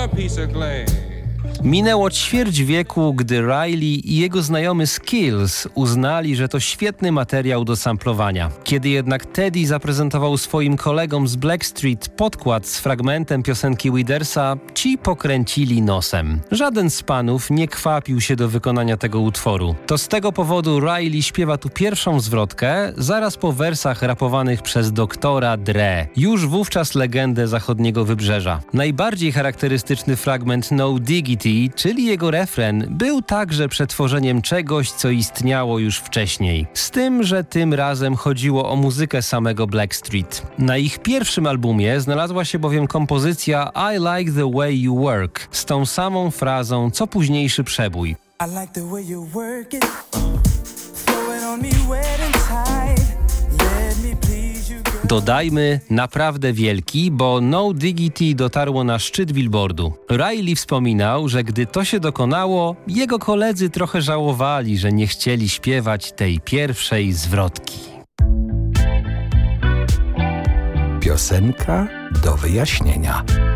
a piece of glass. Minęło ćwierć wieku, gdy Riley i jego znajomy Skills uznali, że to świetny materiał do samplowania. Kiedy jednak Teddy zaprezentował swoim kolegom z Blackstreet podkład z fragmentem piosenki Widersa, ci pokręcili nosem. Żaden z panów nie kwapił się do wykonania tego utworu. To z tego powodu Riley śpiewa tu pierwszą zwrotkę, zaraz po wersach rapowanych przez doktora Dre, już wówczas legendę zachodniego wybrzeża. Najbardziej charakterystyczny fragment No Diggity, czyli jego refren, był także przetworzeniem czegoś, co istniało już wcześniej. Z tym, że tym razem chodziło o muzykę samego Blackstreet. Na ich pierwszym albumie znalazła się bowiem kompozycja I Like the Way You Work z tą samą frazą, co późniejszy przebój. I like the way you work it, throw it on me wet and tight, let me please you, girl. Dodajmy, naprawdę wielki, bo No Diggity dotarło na szczyt Billboardu. Riley wspominał, że gdy to się dokonało, jego koledzy trochę żałowali, że nie chcieli śpiewać tej pierwszej zwrotki. Piosenka do wyjaśnienia.